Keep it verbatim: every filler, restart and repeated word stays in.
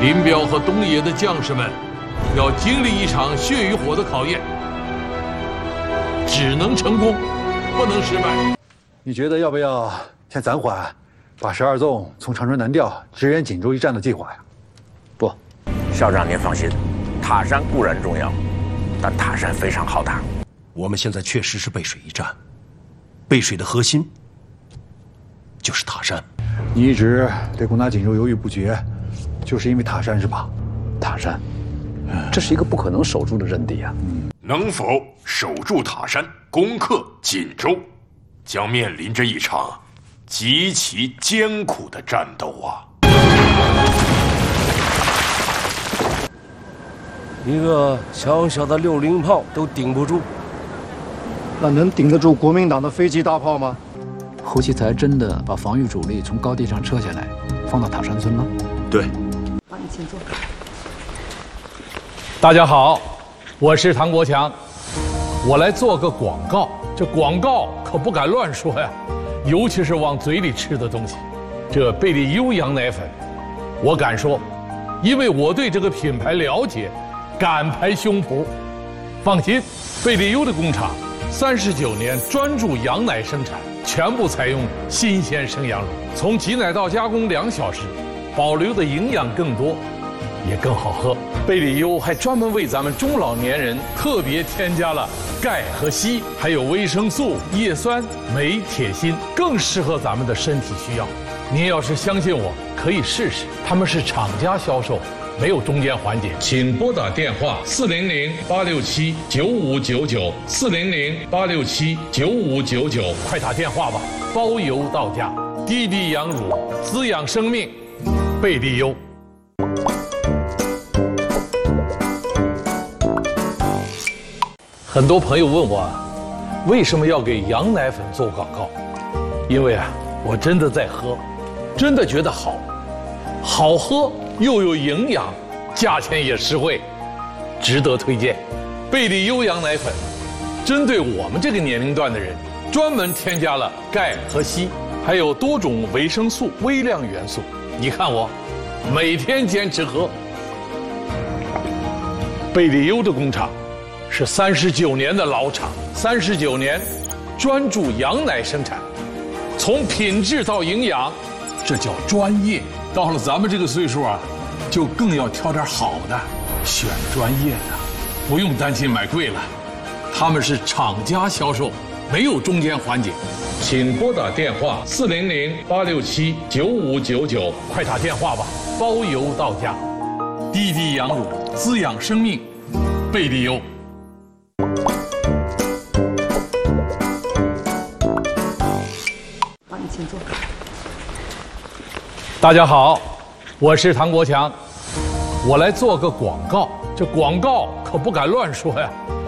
林彪和东野的将士们要经历一场血与火的考验，只能成功，不能失败。 你觉得要不要先暂缓，把十二纵从长春南调，支援锦州一战的计划呀？ 不，校长您放心，塔山固然重要，但塔山非常好打。 我们现在确实是背水一战，背水的核心就是塔山。 你一直对攻打锦州犹豫不决，就是因为塔山是吧？ 塔山，这是一个不可能守住的阵地啊！ 能否守住塔山，攻克锦州，将面临着一场极其艰苦的战斗啊！ 一个小小的六零炮都顶不住， 那能顶得住国民党的飞机大炮吗？ 胡奇才真的把防御主力从高地上撤下来，放到塔山村了？ 对。 帮你请坐。 大家好，我是唐国强，我来做个广告。这广告可不敢乱说呀，尤其是往嘴里吃的东西。这贝利优羊奶粉，我敢说，因为我对这个品牌了解，敢拍胸脯。放心，贝利优的工厂三十九年专注羊奶生产，全部采用新鲜生羊乳，从挤奶到加工两小时，保留的营养更多，也更好喝。贝利优还专门为咱们中老年人特别添加了钙和硒，还有维生素、叶酸、镁、铁、锌，更适合咱们的身体需要。您要是相信我，可以试试。他们是厂家销售，没有中间环节。请拨打电话四零零八六七九五九九四零零八六七九五九九，快打电话吧，包邮到家。滴滴羊乳，滋养生命，贝利优。很多朋友问我啊，为什么要给羊奶粉做广告？因为啊，我真的在喝，真的觉得好，好喝又有营养，价钱也实惠，值得推荐。贝利优羊奶粉，针对我们这个年龄段的人，专门添加了钙和硒，还有多种维生素、微量元素。你看我，每天坚持喝。贝利优的工厂是三十九年的老厂，三十九年专注羊奶生产，从品质到营养，这叫专业。到了咱们这个岁数啊，就更要挑点好的，选专业的，不用担心买贵了。他们是厂家销售，没有中间环节。请拨打电话四零零八六七九五九九，快打电话吧，包邮到家。滴滴羊乳，滋养生命，贝利优。 帮你请坐。 大家好，我是唐国强，我来做个广告。这广告可不敢乱说呀，